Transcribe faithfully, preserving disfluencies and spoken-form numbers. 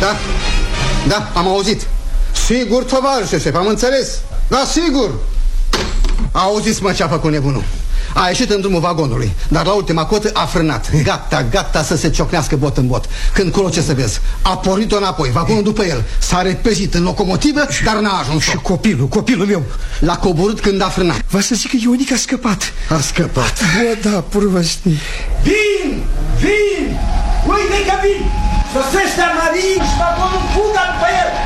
Da, da, am auzit. Sigur, tovarășe șef, am înțeles. Da, sigur. Auziți, mă, ce-a făcut nebunul. A ieșit în drumul vagonului, dar la ultima cotă a frânat. Gata, gata să se ciocnească bot în bot. Când colo, ce să vezi, a pornit-o înapoi, vagonul după el. S-a repezit în locomotivă, și, dar n-a ajuns. Și copilul, copilul meu l-a coborât când a frânat. Va să zic că Ionica a scăpat. A scăpat. Bă, da, purvăstii. Vin, vin, uite că vin. Sosește Marin și vagonul fugă după el.